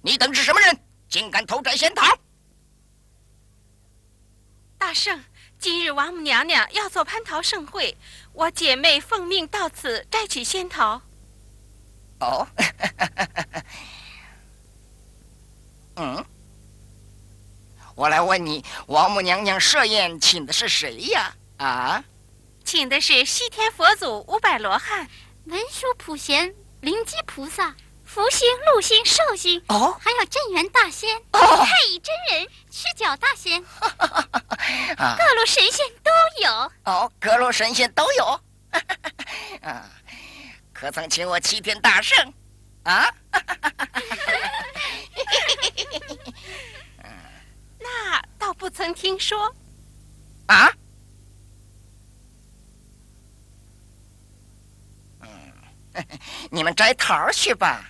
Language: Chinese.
你等是什么人？竟敢偷摘仙桃！ 大圣，今日王母娘娘要做蟠桃盛会，我姐妹奉命到此摘取仙桃。 哦，我来问你，王母娘娘设宴请的是谁呀？啊？ 请的是西天佛祖500罗汉、 文殊普贤、灵基菩萨、福星、禄星、寿星，还有镇元大仙、太乙真人、赤脚大仙，各路神仙都有。 各路神仙都有。可曾请我齐天大圣？啊？ 那倒不曾听说。 啊？你们摘桃去吧。